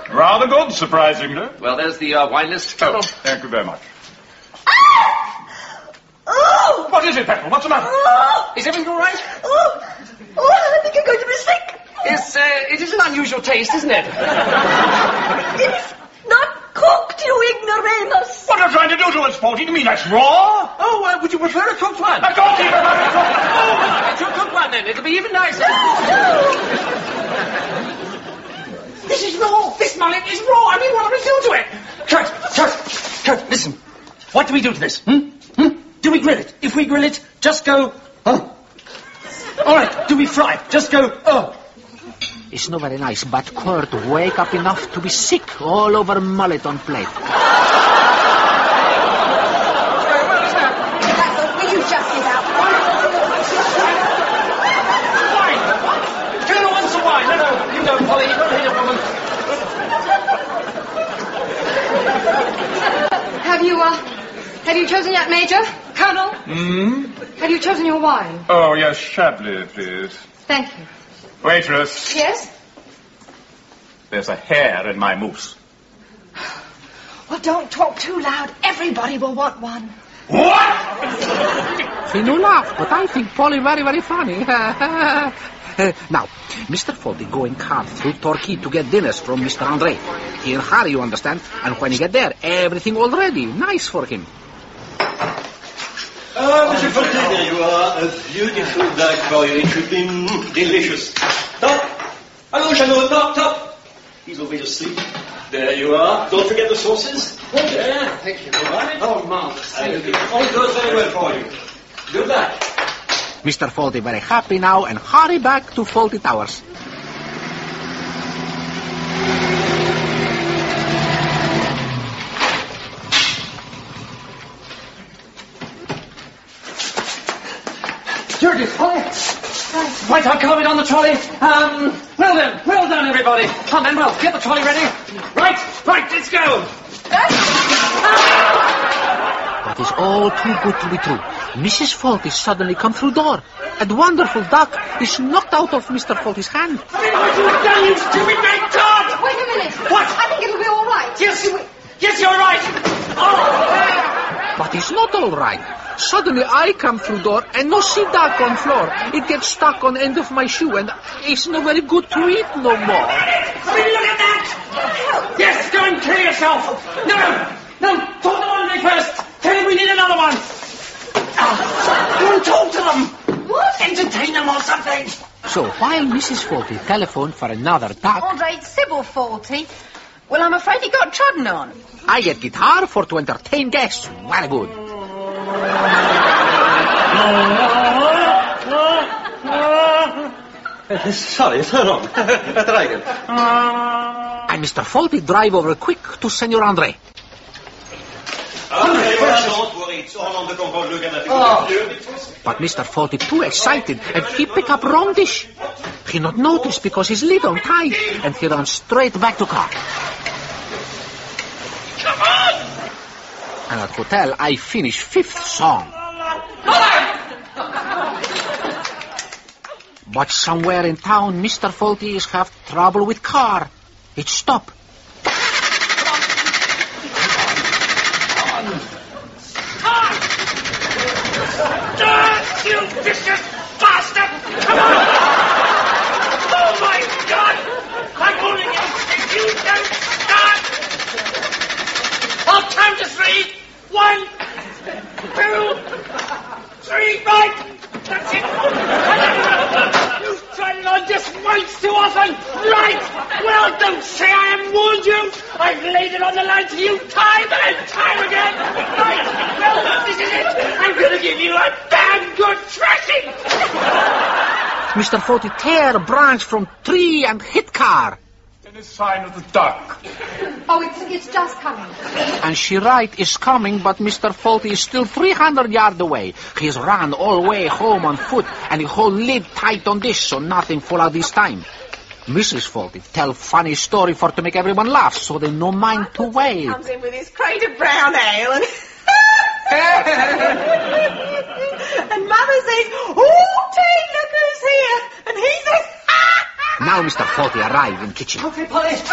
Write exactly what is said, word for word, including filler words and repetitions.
Rather good, surprisingly. Well, there's the uh, wine list. Oh, thank you very much. Oh! What is it, Petal? What's the matter? Oh! Is everything all right? Oh! Oh, I think I'm going to be sick. It's, uh, it is an unusual taste, isn't it? It's not cooked, you ignoramus. What are you trying to do to us, Faulty? You mean that's raw? Oh, uh, would you prefer a cooked one? I don't even want to cook. Oh, well, to a cooked one, then. It'll be even nicer. This is raw. This mullet is raw. I mean, what do we do to it? Kurt, Kurt, Kurt, listen. What do we do to this? Hmm? Hmm? Do we grill it? If we grill it, just go, oh. All right, do we fry it? Just go, oh. It's not very nice, but Kurt wake up enough to be sick all over mullet on plate. Will you just get out? Wine! Colonel wants some wine. No, no, you don't, Polly. You don't hit a woman. Have you, uh, have you chosen yet, Major? Colonel? Hmm? Have you chosen your wine? Oh, yes, Chablis, please. Thank you. Waitress, Yes? there's a hair in my mousse. Well, don't talk too loud. Everybody will want one. What? He no laugh, but I think Polly very, very funny. uh, now, Mister Faulty go in car through Torquay to get dinners from Mister Andre. He in hurry, you understand? And when he get there, everything all ready. Nice for him. Ah, Monsieur Faulty, there you are. A beautiful duck for you. It should be mm, delicious. Top! Hello, Jeannot. Top, top! He's always asleep. There you are. Don't forget the sauces. Oh, yeah. Thank you. All right? Oh, marvelous. Thank you. All goes very well for you. Good luck. Mister Faulty very happy now and hurry back to Faulty Towers. Judith, Polly. Right, I'll come in on the trolley. Um, well then, well done, everybody. Come then, well, get the trolley ready. Right, right, let's go. That is all too good to be true. Missus Faulty suddenly come through door. And wonderful duck is knocked out of Mister Faulty's hand. What have you done, you stupid big tart? Wait a minute. What? I think it'll be all right. Yes, yes, you're right. Oh. But it's not all right. Suddenly I come through door and no see duck on floor. It gets stuck on end of my shoe and it's not very good to eat no more. I mean, look at that. Yes, go and kill yourself. No, no, no, talk to one first. Tell him we need another one. Ah, go and talk to them. What? Entertain them or something. So while Missus Faulty telephoned for another duck, Andre, it's Sybil Faulty. Well, I'm afraid he got trodden on. I get guitar for to entertain guests. Very good. Sorry, so long. Try again. And Mister Faulty drive over quick to Senor Andre. Okay, well, don't worry. It's all under control. Look at that. Oh. But Mister Faulty too excited and he pick up wrong dish. He not notice because his lid on tight and he run straight back to car. Come on! And at hotel I finish fifth song. But somewhere in town Mister Faulty is have trouble with car. It stop. You vicious bastard! Come on! Oh my God! I'm holding you if you don't start! I'll count to three. One, two, three, right! That's it! You've tried it on just once too often! Right! Well, don't say I haven't warned you! I've laid it on the line to you time and time again! Right! Well, this is it! I'm gonna give you a damn good thrashing! Mister Faulty tear a branch from tree and hit car. Any sign of the duck? Oh, it's, it's just coming. And she right is coming, but Mister Faulty is still three hundred yards away. He's run all way home on foot, and he hold lid tight on this, so nothing fall out this time. Missus Faulty tell funny story for to make everyone laugh, so they no mind to wait. Comes in with his crate of brown ale and... and Mother says, oh, Tate, look who's here. And he says, Now Mister Faulty arrive in kitchen. Okay, Polly.